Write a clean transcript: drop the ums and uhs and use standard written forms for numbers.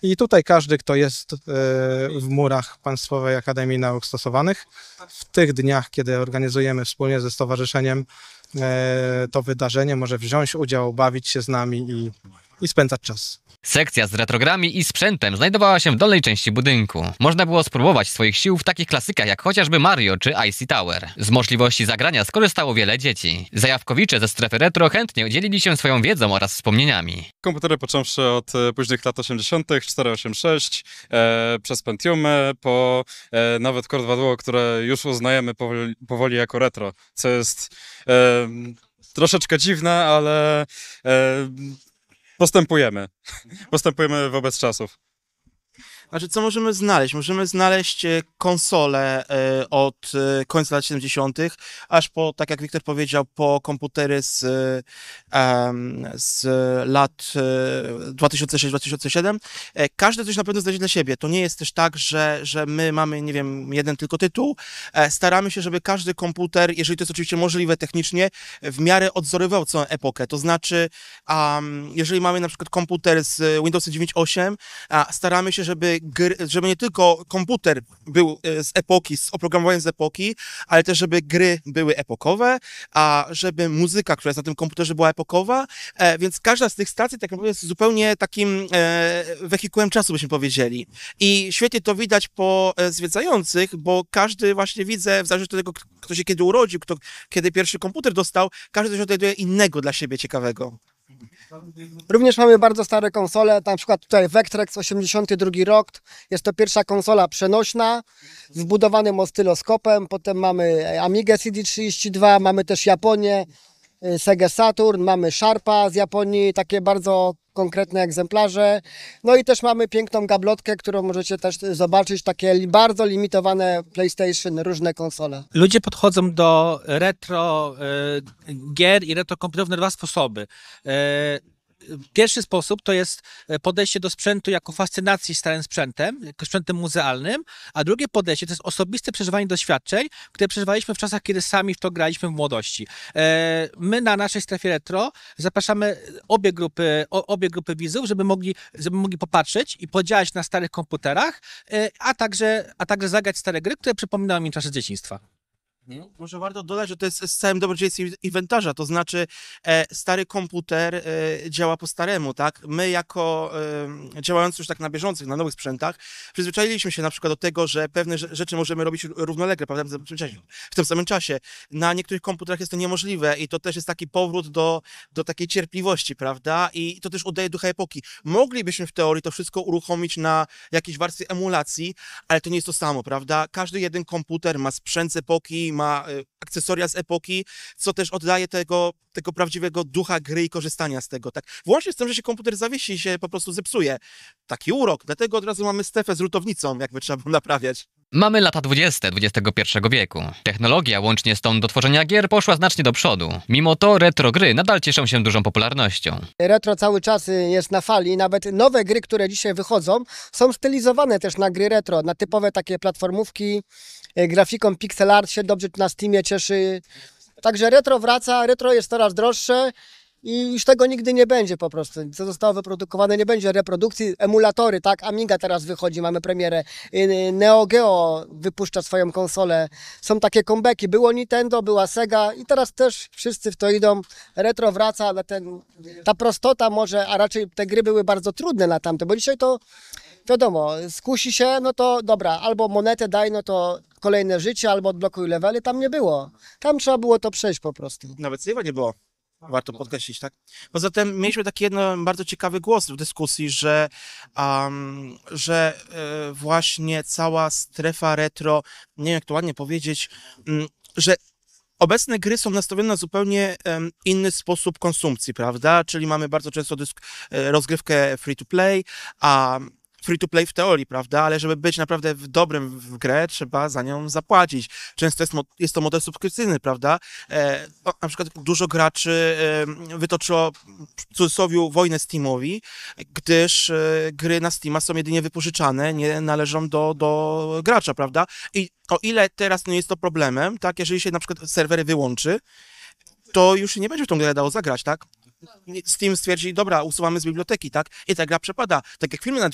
I tutaj każdy, kto jest w murach Państwowej Akademii Nauk Stosowanych, w tych dniach, kiedy organizujemy wspólnie ze stowarzyszeniem to wydarzenie, może wziąć udział, bawić się z nami i spędzać czas. Sekcja z retrogrami i sprzętem znajdowała się w dolnej części budynku. Można było spróbować swoich sił w takich klasykach jak chociażby Mario czy Icy Tower. Z możliwości zagrania skorzystało wiele dzieci. Zajawkowicze ze strefy retro chętnie dzielili się swoją wiedzą oraz wspomnieniami. Komputery począwszy od późnych lat 80., 486, przez Pentiumy, po nawet Core 2 Duo, które już uznajemy powoli jako retro, co jest troszeczkę dziwne, ale postępujemy wobec czasów. Znaczy, co możemy znaleźć? Możemy znaleźć konsole od końca lat 70., aż po, tak jak Wiktor powiedział, po komputery z lat 2006-2007. Każdy coś na pewno znajdzie dla siebie. To nie jest też tak, że my mamy, nie wiem, jeden tylko tytuł. Staramy się, żeby każdy komputer, jeżeli to jest oczywiście możliwe technicznie, w miarę odzorował całą epokę. To znaczy, jeżeli mamy na przykład komputer z Windowsem 9.8, staramy się, żeby nie tylko komputer był z epoki, z oprogramowaniem z epoki, ale też żeby gry były epokowe, a żeby muzyka, która jest na tym komputerze, była epokowa, więc każda z tych stacji tak naprawdę jest zupełnie takim wehikułem czasu, byśmy powiedzieli. I świetnie to widać po zwiedzających, bo każdy właśnie widzę, w zależności od tego, kto się kiedy urodził, kto kiedy pierwszy komputer dostał, każdy coś odnajduje innego dla siebie ciekawego. Również mamy bardzo stare konsole, na przykład tutaj Vectrex 82 rok, jest to pierwsza konsola przenośna z wbudowanym oscyloskopem, potem mamy Amigę CD32, mamy też Japonię, Sega Saturn, mamy Sharpa z Japonii, takie bardzo konkretne egzemplarze, no i też mamy piękną gablotkę, którą możecie też zobaczyć, takie bardzo limitowane PlayStation, różne konsole. Ludzie podchodzą do retro gier i retro komputerów na dwa sposoby. Pierwszy sposób to jest podejście do sprzętu jako fascynacji starym sprzętem, jako sprzętem muzealnym, a drugie podejście to jest osobiste przeżywanie doświadczeń, które przeżywaliśmy w czasach, kiedy sami w to graliśmy w młodości. My na naszej strefie retro zapraszamy obie grupy widzów, żeby mogli popatrzeć i podziałać na starych komputerach, a także zagrać stare gry, które przypominają im czasy z dzieciństwa. Może warto dodać, że to jest z całym dobrodziejstwem inwentarza, to znaczy stary komputer działa po staremu, tak? My jako działający już tak na bieżących, na nowych sprzętach, przyzwyczailiśmy się na przykład do tego, że pewne rzeczy możemy robić równolegle, prawda, w tym samym czasie. Na niektórych komputerach jest to niemożliwe i to też jest taki powrót do takiej cierpliwości, prawda? I to też oddaje ducha epoki. Moglibyśmy w teorii to wszystko uruchomić na jakiejś warstwie emulacji, ale to nie jest to samo, prawda? Każdy jeden komputer ma sprzęt z epoki, ma akcesoria z epoki, co też oddaje tego prawdziwego ducha gry i korzystania z tego, tak? Włącznie z tym, że się komputer zawiesi i się po prostu zepsuje. Taki urok, dlatego od razu mamy strefę z lutownicą, jakby trzeba było naprawiać. Mamy lata 20. XXI wieku. Technologia łącznie z tą do tworzenia gier poszła znacznie do przodu. Mimo to retro gry nadal cieszą się dużą popularnością. Retro cały czas jest na fali, nawet nowe gry, które dzisiaj wychodzą, są stylizowane też na gry retro, na typowe takie platformówki, grafiką pixel art się dobrze na Steamie cieszy. Także retro wraca, retro jest coraz droższe i już tego nigdy nie będzie po prostu. Co zostało wyprodukowane, nie będzie reprodukcji. Emulatory, tak, Amiga teraz wychodzi, mamy premierę. Neo Geo wypuszcza swoją konsolę. Są takie comebacki. Było Nintendo, była Sega i teraz też wszyscy w to idą. Retro wraca, ale ta prostota może, a raczej te gry były bardzo trudne na tamte, bo dzisiaj to wiadomo, skusi się, no to dobra, albo monetę daj, no to kolejne życie, albo odblokuj levely, tam nie było. Tam trzeba było to przejść po prostu. Nawet save'a nie było. Warto podkreślić, tak? Poza tym mieliśmy taki jeden bardzo ciekawy głos w dyskusji, że właśnie cała strefa retro, nie wiem jak to ładnie powiedzieć, że obecne gry są nastawione na zupełnie inny sposób konsumpcji, prawda? Czyli mamy bardzo często rozgrywkę free to play, a free to play w teorii, prawda, ale żeby być naprawdę dobrym w grę, trzeba za nią zapłacić. Często jest to model subskrypcyjny, prawda. Na przykład dużo graczy wytoczyło w cudzysłowie wojnę Steamowi, gdyż gry na Steama są jedynie wypożyczane, nie należą do gracza, prawda. I o ile teraz nie jest to problemem, tak, jeżeli się na przykład serwery wyłączy, to już nie będzie w tą grę dało zagrać, tak. Steam stwierdzi, dobra, usuwamy z biblioteki, tak, i ta gra przepada, tak jak filmy na